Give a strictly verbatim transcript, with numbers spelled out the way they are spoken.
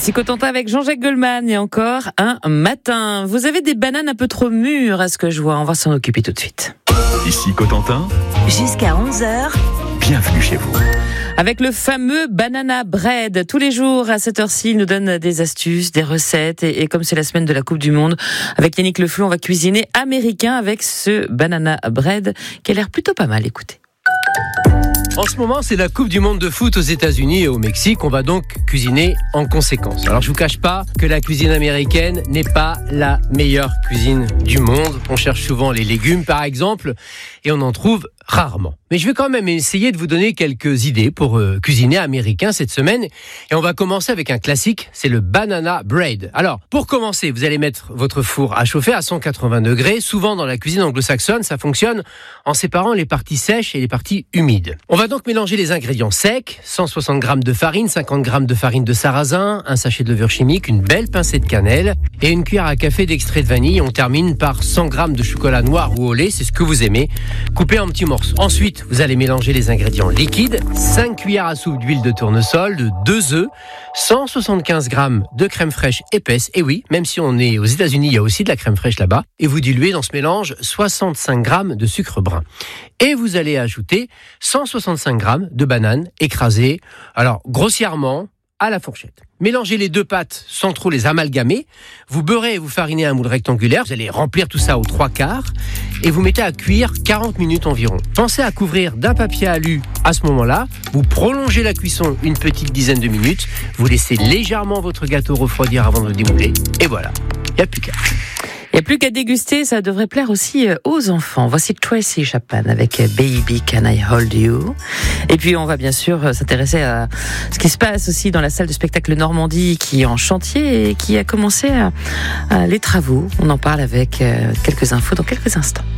Ici Cotentin avec Jean-Jacques Goldman et encore un matin. Vous avez des bananes un peu trop mûres à ce que je vois. On va s'en occuper tout de suite. Ici Cotentin. Jusqu'à onze heures. Bienvenue chez vous. Avec le fameux banana bread. Tous les jours à cette heure-ci, il nous donne des astuces, des recettes. Et, et comme c'est la semaine de la Coupe du Monde, avec Yannick Le Flou, on va cuisiner américain avec ce banana bread qui a l'air plutôt pas mal. Écoutez. En ce moment, c'est la Coupe du Monde de foot aux États-Unis et au Mexique. On va donc cuisiner en conséquence. Alors, je vous cache pas que la cuisine américaine n'est pas la meilleure cuisine du monde. On cherche souvent les légumes, par exemple, et on en trouve rarement. Mais je vais quand même essayer de vous donner quelques idées pour euh, cuisiner américain cette semaine. Et on va commencer avec un classique, c'est le banana bread. Alors, pour commencer, vous allez mettre votre four à chauffer à cent quatre-vingts degrés. Souvent, dans la cuisine anglo-saxonne, ça fonctionne en séparant les parties sèches et les parties humides. On va donc mélanger les ingrédients secs, cent soixante grammes de farine, cinquante grammes de farine de sarrasin, un sachet de levure chimique, une belle pincée de cannelle et une cuillère à café d'extrait de vanille. On termine par cent grammes de chocolat noir ou au lait, c'est ce que vous aimez, coupé en petits morceaux. Ensuite, vous allez mélanger les ingrédients liquides, cinq cuillères à soupe d'huile de tournesol, de deux œufs, cent soixante-quinze grammes de crème fraîche épaisse. Et oui, même si on est aux États-Unis, il y a aussi de la crème fraîche là-bas. Et vous diluez dans ce mélange soixante-cinq grammes de sucre brun. Et vous allez ajouter cent soixante-cinq grammes de bananes écrasées, alors grossièrement, à la fourchette. Mélangez les deux pâtes sans trop les amalgamer. Vous beurrez et vous farinez un moule rectangulaire. Vous allez remplir tout ça aux trois quarts et vous mettez à cuire quarante minutes environ. Pensez à couvrir d'un papier alu à ce moment-là. Vous prolongez la cuisson une petite dizaine de minutes. Vous laissez légèrement votre gâteau refroidir avant de le démouler. Et voilà, il n'y a plus qu'à. Il n'y a plus qu'à déguster, ça devrait plaire aussi aux enfants. Voici Tracy Chapman avec Baby Can I Hold You. Et puis on va bien sûr s'intéresser à ce qui se passe aussi dans la salle de spectacle Normandie qui est en chantier et qui a commencé à, à les travaux. On en parle avec quelques infos dans quelques instants.